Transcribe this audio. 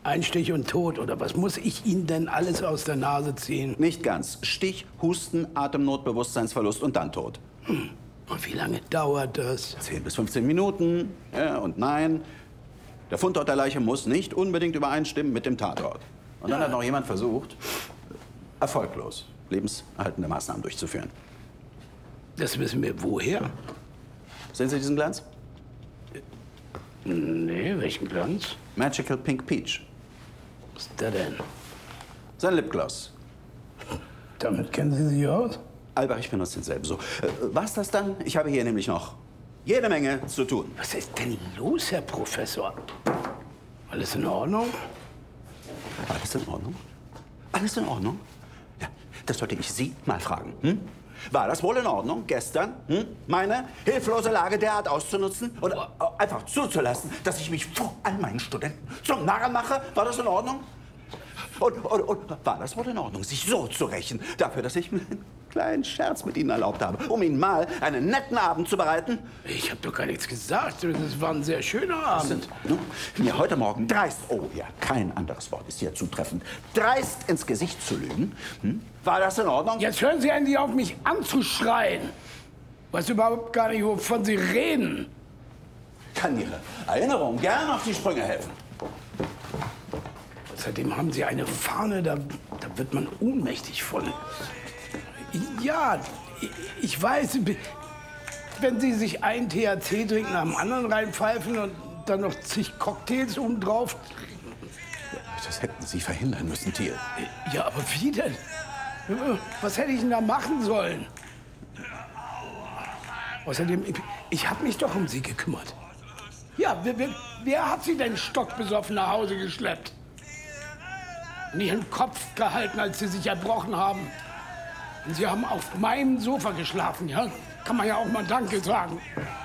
Einstich und tot, oder was muss ich Ihnen denn alles aus der Nase ziehen? Nicht ganz. Stich, Husten, Atemnot, Bewusstseinsverlust und dann tot. Und wie lange dauert das? 10 bis 15 Minuten. Ja und nein. Der Fundort der Leiche muss nicht unbedingt übereinstimmen mit dem Tatort. Und dann hat noch jemand versucht, erfolglos lebenserhaltende Maßnahmen durchzuführen. Das wissen wir woher? Sehen Sie diesen Glanz? Nee, welchen Glanz? Magical Pink Peach. Was ist der denn? Sein Lipgloss. Damit kennen Sie sich aus? Albach, ich benutze denselben so. War's das dann? Ich habe hier nämlich noch jede Menge zu tun. Was ist denn los, Herr Professor? Alles in Ordnung? Alles in Ordnung? Alles in Ordnung? Ja, das sollte ich Sie mal fragen. Hm? War das wohl in Ordnung, gestern meine hilflose Lage derart auszunutzen und einfach zuzulassen, dass ich mich vor all meinen Studenten zum Narren mache? War das in Ordnung? Und war das wohl in Ordnung, sich so zu rächen dafür, dass ich mir einen kleinen Scherz mit Ihnen erlaubt habe, um Ihnen mal einen netten Abend zu bereiten? Ich habe doch gar nichts gesagt. Das war ein sehr schöner Abend. Mir heute Morgen dreist, oh ja, kein anderes Wort ist hier zutreffend, dreist ins Gesicht zu lügen. War das in Ordnung? Jetzt hören Sie endlich auf, mich anzuschreien. Weiß überhaupt gar nicht, wovon Sie reden. Ich kann Ihre Erinnerung gerne auf die Sprünge helfen. Außerdem haben Sie eine Fahne, da wird man ohnmächtig von. Ja, ich weiß, wenn Sie sich einen THC-Drink nach dem anderen reinpfeifen und dann noch zig Cocktails obendrauf. Das hätten Sie verhindern müssen, Thiel. Ja, aber wie denn? Was hätte ich denn da machen sollen? Außerdem, ich habe mich doch um Sie gekümmert. Ja, wer hat Sie denn stockbesoffen nach Hause geschleppt? Nicht im Kopf gehalten, als Sie sich erbrochen haben. Und Sie haben auf meinem Sofa geschlafen, ja? Kann man ja auch mal Danke sagen.